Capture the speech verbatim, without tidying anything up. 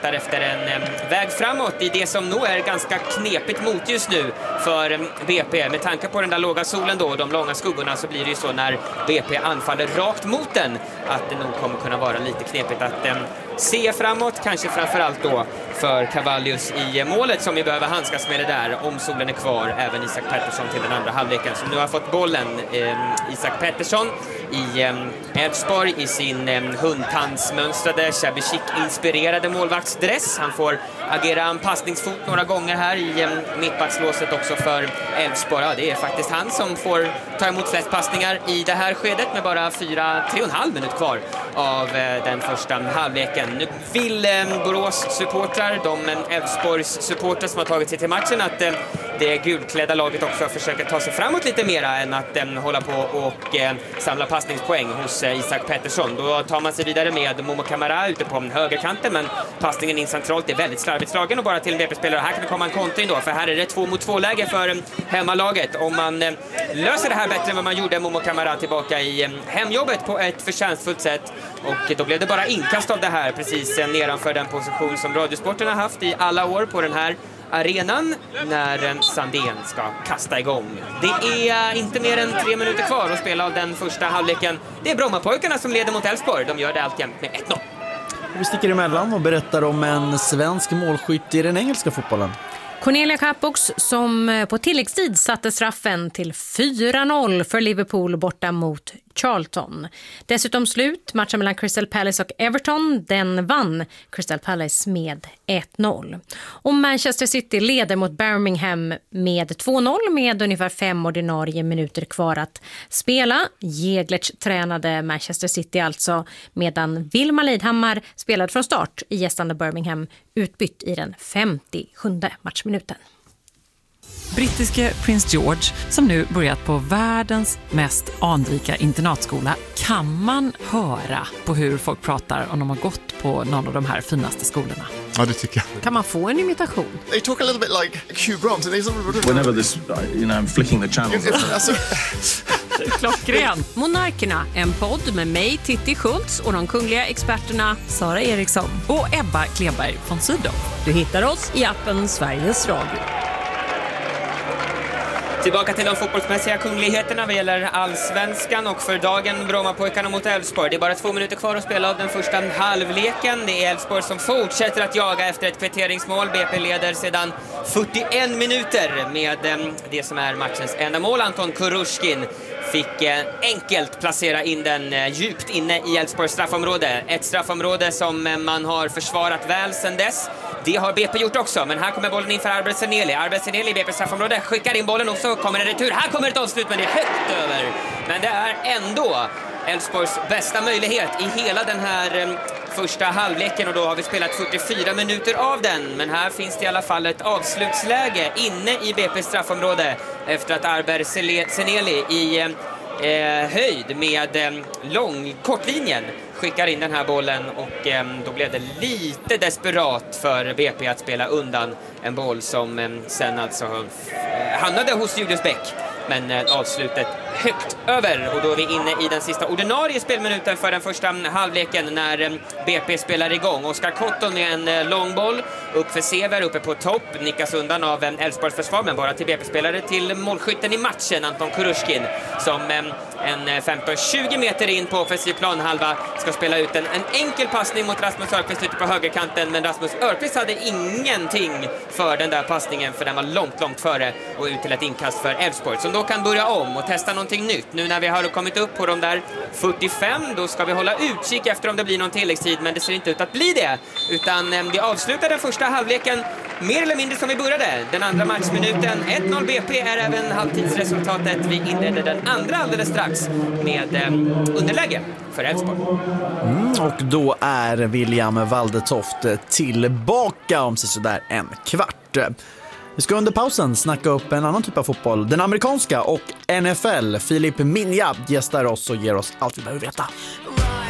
letar efter en eh, väg framåt i det som nog är ganska knepigt mot just nu för eh, B P. Med tanke på den där låga solen då och de långa skuggorna så blir det ju så när B P anfaller rakt mot den att det nog kommer kunna vara lite knepigt att eh, se framåt, kanske framförallt då för Cavallius i målet som vi behöver handskas med det där om solen är kvar, även Isak Pettersson till den andra halvleken som nu har fått bollen. eh, Isak Pettersson i Elfsborg eh, i sin eh, hundtandsmönstrade Chabicik-inspirerade målvaktsdress. Han får agera en passningsfot några gånger här i eh, mittbackslåset också för Elfsborg. Ja, det är faktiskt han som får ta emot flest passningar i det här skedet med bara fyra, tre och en halv minut kvar av eh, den första halvleken. Nu vill eh, Borås supportrar, de Elfsborgs supportrar som har tagit sig till matchen, att eh, det gulklädda laget också försöker ta sig framåt lite mera än att eh, hålla på och eh, samla passningspoäng hos eh, Isak Pettersson. Då tar man sig vidare med Momo Kamara ute på högerkanten, men passningen in centralt är väldigt slarvigt slagen och bara till en V P-spelare. Här kan det komma en kontring då, för här är det två mot två läge för eh, hemmalaget. Om man eh, löser det här bättre än vad man gjorde, Momo Kamara tillbaka i eh, hemjobbet på ett förtjänstfullt sätt, och då blev det bara inkast av det här precis eh, nedanför den position som Radiosporten har haft i alla år på den här arenan när Sandén ska kasta igång. Det är inte mer än tre minuter kvar att spela av den första halvleken. Det är Brommapojkarna som leder mot Elfsborg. De gör det alltjämt med ett noll. Vi sticker emellan och berättar om en svensk målskytt i den engelska fotbollen. Cornelia Capox som på tilläggstid satte straffen till fyra noll för Liverpool borta mot Charlton. Dessutom slut matchen mellan Crystal Palace och Everton. Den vann Crystal Palace med ett noll. Och Manchester City leder mot Birmingham med två noll med ungefär fem ordinarie minuter kvar att spela. Jäglert tränade Manchester City alltså, medan Wilma Leidhammar spelade från start i gästande Birmingham, utbytt i den femtiosjunde matchminuten. Brittiske prins George, som nu börjat på världens mest anrika internatskola, kan man höra på hur folk pratar om de har gått på någon av de här finaste skolorna. Ja, det tycker jag. Kan man få en imitation? They talk a little bit like Hugh Grant. Whenever this, you know, I'm flicking the channels. Klockren. Monarkerna, en podd med mig, Titti Schultz, och de kungliga experterna Sara Eriksson och Ebba Kleberg von Sydow. Du hittar oss i appen Sveriges Radio. Tillbaka till de fotbollsmässiga kungligheterna vad gäller allsvenskan, och för dagen Brommapojkarna mot Elfsborg. Det är bara två minuter kvar att spela av den första halvleken. Det är Elfsborg som fortsätter att jaga efter ett kvitteringsmål. B P leder sedan fyrtioen minuter med det som är matchens enda mål. Anton Kurushkin fick enkelt placera in den djupt inne i Elfsborgs straffområde. Ett straffområde som man har försvarat väl sedan dess. Det har B P gjort också, men här kommer bollen in för Arber Seneli. Arber Seneli i B P:s straffområde skickar in bollen och så kommer en retur. Här kommer ett avslut, men det är högt över. Men det är ändå Elfsborgs bästa möjlighet i hela den här första halvleken, och då har vi spelat fyrtiofyra minuter av den. Men här finns det i alla fall ett avslutsläge inne i B P:s straffområde efter att Arber Seneli i eh, höjd med eh, lång kortlinjen skickar in den här bollen, och eh, då blev det lite desperat för B P att spela undan en boll som eh, sen alltså eh, hamnade hos Julius Bäck, men eh, avslutet högt över, och då är vi inne i den sista ordinarie spelminuten för den första halvleken när eh, B P spelar igång. Oskar Cotton med en eh, lång boll upp för Sever uppe på topp, nickas undan av eh, Elfsborgs försvar, men bara till B P-spelare till målskytten i matchen Anton Kurushkin, som eh, en femton tjugo meter in på offensiv planhalva ska spela ut en, en enkel passning mot Rasmus Örqvist ute på högerkanten, men Rasmus Örqvist hade ingenting för den där passningen, för den var långt, långt före och ut till ett inkast för Elfsborg, som då kan börja om och testa någonting nytt. Nu när vi har kommit upp på de där fyrtiofem, då ska vi hålla utkik efter om det blir någon tilläggstid, men det ser inte ut att bli det, utan eh, vi avslutar den första halvleken mer eller mindre som vi började. Den andra matchminuten, ett noll B P, är även halvtidsresultatet. Vi inledde den andra alldeles strax med eh, underläge för Elfsborg. Mm, och då är William Waldetoft tillbaka om sådär en kvart. Vi ska under pausen snacka upp en annan typ av fotboll, den amerikanska, och N F L. Filip Minja gästar oss och ger oss allt vi behöver veta.